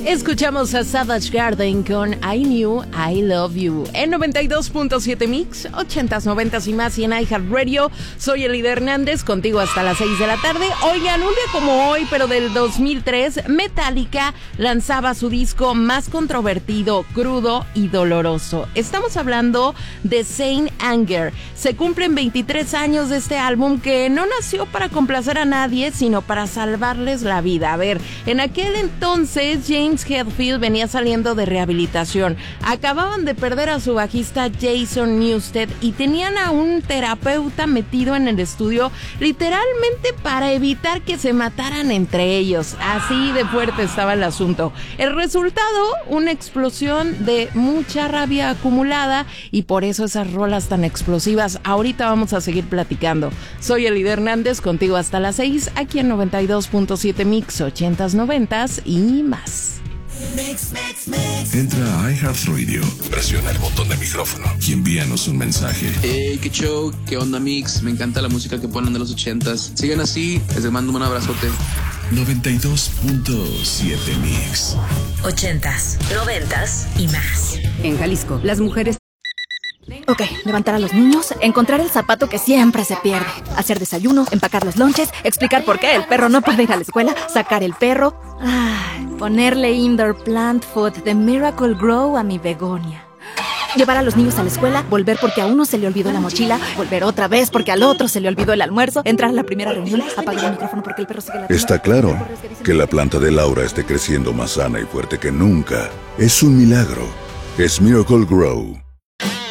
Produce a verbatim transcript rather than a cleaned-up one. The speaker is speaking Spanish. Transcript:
Escuchamos a Savage Garden con I Knew I Love You en noventa y dos punto siete Mix, ochentas, noventas y más y en iHeartRadio. Soy Elida Hernández, contigo hasta las seis de la tarde. Oigan, un día como hoy, pero del dos mil tres, Metallica lanzaba su disco más controvertido, crudo y doloroso. Estamos hablando de Saint Anger. Se cumplen veintitrés años de este álbum que no nació para complacer a nadie, sino para salvarles la vida. A ver, en aquel entonces James Hetfield venía saliendo de rehabilitación. Acababan de perder a su bajista Jason Newsted y tenían a un terapeuta metido en el estudio literalmente para evitar que se mataran entre ellos. Así de fuerte estaba el asunto. El resultado, una explosión de mucha rabia acumulada y por eso esas rolas tan explosivas. Ahorita vamos a seguir platicando. Soy Elida Hernández, contigo hasta las seis, aquí en noventa y dos punto siete Mix, ochentas, noventas y más. Mix, mix, mix. Entra a iHeartRadio, presiona el botón de micrófono y envíanos un mensaje. Hey, qué show, qué onda Mix, me encanta la música que ponen de los ochentas. Sigan así, les mando un abrazote. noventa y dos punto siete Mix. Ochentas, noventas y más. En Jalisco, las mujeres... Ok, levantar a los niños, encontrar el zapato que siempre se pierde, hacer desayuno, empacar los lonches, explicar por qué el perro no puede ir a la escuela, sacar el perro, ay, ponerle indoor plant food de Miracle Grow a mi begonia. Llevar a los niños a la escuela, volver porque a uno se le olvidó la mochila, volver otra vez porque al otro se le olvidó el almuerzo, entrar a la primera reunión, apagar el micrófono porque el perro sigue la... Está claro que la planta de Laura esté creciendo más sana y fuerte que nunca. Es un milagro. Es Miracle Grow.